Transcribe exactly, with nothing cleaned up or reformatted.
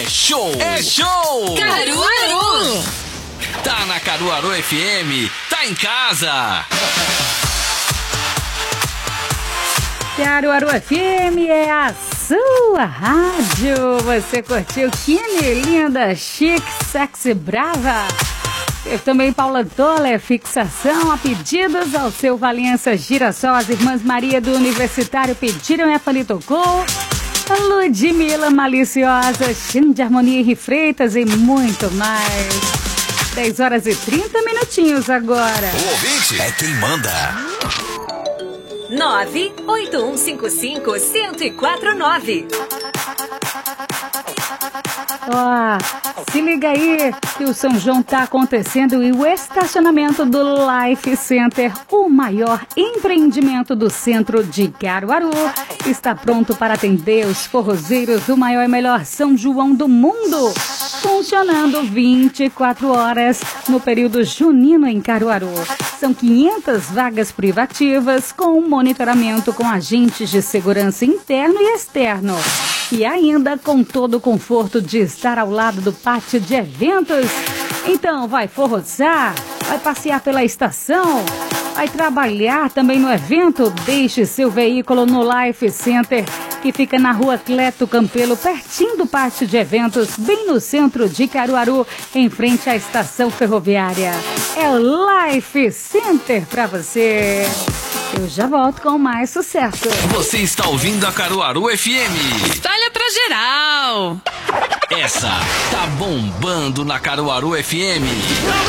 show! É show! Caruaru! Tá na Caruaru F M, tá em casa! Caruaru F M é a sua rádio. Você curtiu Kine, linda, chique, sexy, brava? Teve também Paula Toller, fixação a pedidos ao seu Valença Girassol. As irmãs Maria do Universitário pediram e a Fanny tocou. A Ludmilla Maliciosa, Xande Harmonia e Freitas e muito mais. dez horas e trinta minutinhos agora. O ouvinte é quem manda. nove oito um cinco cinco um zero quatro nove. Ó, se liga aí que o São João tá acontecendo e o estacionamento do Life Center, o maior empreendimento do centro de Caruaru, está pronto para atender os forrozeiros do maior e melhor São João do mundo, funcionando vinte e quatro horas no período junino em Caruaru. São quinhentas vagas privativas com monitoramento com agentes de segurança interno e externo. E ainda com todo o conforto de estar ao lado do pátio de eventos. Então vai forrozar, vai passear pela estação, vai trabalhar também no evento. Deixe seu veículo no Life Center, que fica na rua Cleto Campelo, pertinho do pátio de eventos, bem no centro de Caruaru, em frente à estação ferroviária. É o Life Center para você. Eu já volto com mais sucesso. Você está ouvindo a Caruaru F M. Espalha pra geral. Essa tá bombando na Caruaru F M.